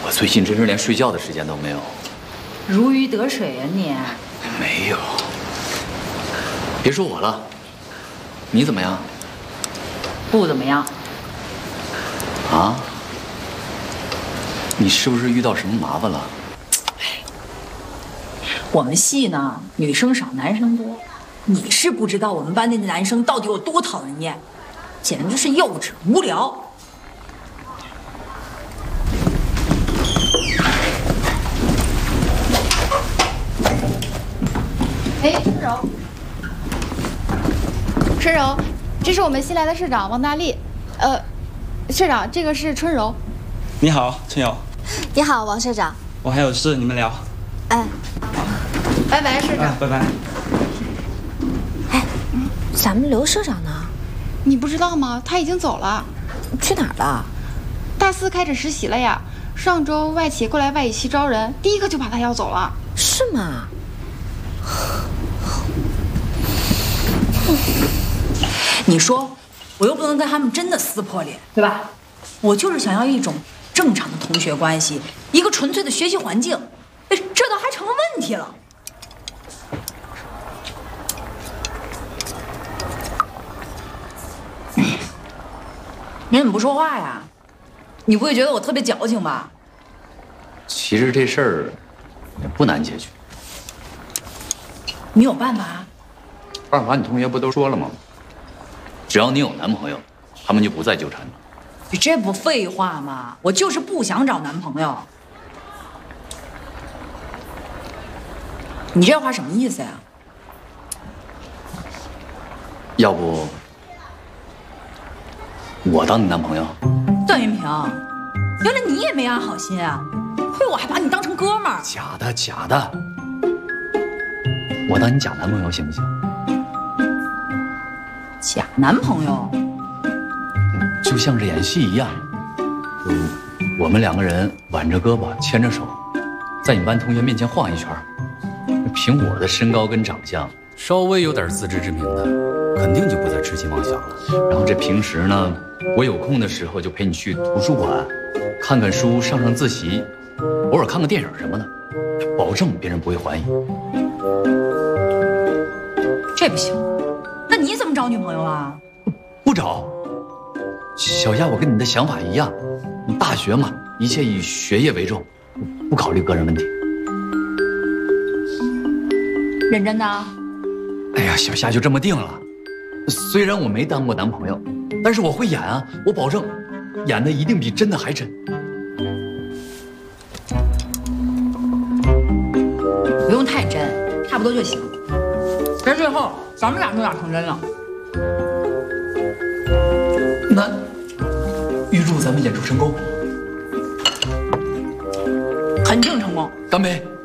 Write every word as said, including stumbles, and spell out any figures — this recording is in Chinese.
我最近真是连睡觉的时间都没有。 如鱼得水呀、啊、你！ 没有。别说我了，你怎么样？ 不怎么样。 啊？你是不是遇到什么麻烦了？ 我们系呢，女生少，男生多。你是不知道我们班那男生到底有多讨人厌，简直是幼稚无聊。 哎，春柔，春柔，这是我们新来的社长王大力。呃，社长，这个是春柔。 你好，春柔。 你好，王社长。 我还有事，你们聊。 哎， 拜拜，社长。 啊、拜拜。 哎，咱们刘社长呢？ 你不知道吗？他已经走了。 去哪儿了？ 大四开始实习了呀。上周外企过来外语系招人，第一个就把他要走了。 是吗？ 你说，我又不能跟他们真的撕破脸，对吧？我就是想要一种正常的同学关系，一个纯粹的学习环境。哎，这倒还成了问题了。你怎么不说话呀？你不会觉得我特别矫情吧？ 其实这事儿也不难解决。 你有办法？ 二华，你同学不都说了吗？只要你有男朋友，他们就不再纠缠你。 你这不废话吗？我就是不想找男朋友。你这话什么意思呀？ 要不我当你男朋友？ 段云平，原来你也没安好心啊！亏我还把你当成哥们儿。 假的，假的。我当你假男朋友行不行？ 假男朋友？ 就像是演戏一样，嗯，我们两个人挽着胳膊牵着手，在你班同学面前晃一圈。凭我的身高跟长相，稍微有点自知之明的，肯定就不再痴心妄想了。然后这平时呢，我有空的时候就陪你去图书馆，看看书，上上自习，偶尔看个电影什么的，保证别人不会怀疑。 这不行，那你怎么找女朋友啊？ 不找。小夏，我跟你的想法一样，大学嘛，一切以学业为重，不考虑个人问题。 认真的？ 哎呀，小夏就这么定了。虽然我没当过男朋友，但是我会演啊，我保证，演的一定比真的还真。 不用太真，差不多就行。可是最后咱们俩就俩成真了。 那预祝咱们演出成功， 肯定成功。 干杯！